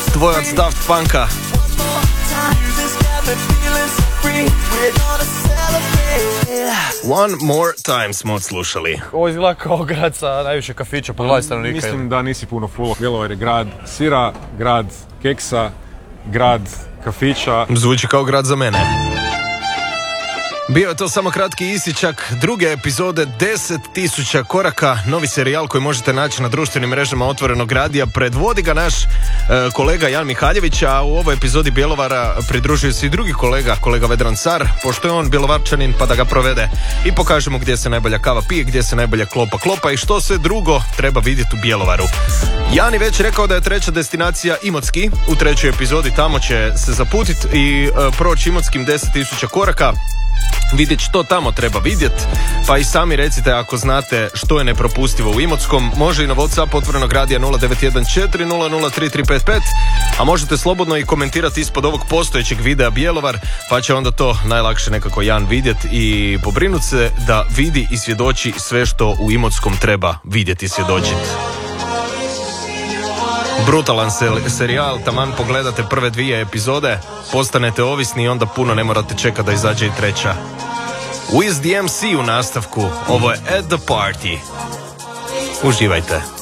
Dvoje od Daft Punka. One More Time smo odslušali. Ovo izgleda kao grad sa najviše kafića po glavi stanovnika. Mislim da nisi puno fulo. Bjelovar je grad sira, grad keksa, grad kafića. Zvuči kao grad za mene. Bio je to samo kratki isičak druge epizode 10.000 koraka, novi serijal koji možete naći na društvenim mrežama Otvorenog radija. Predvodi ga naš kolega Jan Mihaljević, a u ovoj epizodi Bjelovara pridružuje se i drugi kolega Vedran Car, pošto je on Bjelovarčanin, pa da ga provede i pokažemo gdje se najbolja kava pije, gdje se najbolja klopa i što sve drugo treba vidjeti u Bjelovaru. Jan je već rekao da je treća destinacija Imotski. U trećoj epizodi tamo će se zaputiti i proći Imotskim 10.000 koraka, vidjeti što tamo treba vidjeti, pa i sami recite ako znate što je nepropustivo u Imotskom. Može i na WhatsApp Otvorenog radija 0914003355, a možete slobodno i komentirati ispod ovog postojećeg videa Bjelovar, pa će onda to najlakše nekako Jan vidjeti i pobrinuti se da vidi i svjedoči sve što u Imotskom treba vidjeti i svjedočiti. Brutalan serijal, taman pogledate prve 2 epizode, postanete ovisni i onda puno ne morate čekati da izađe i treća. Wiz the MC u nastavku, ovo je At the Party. Uživajte.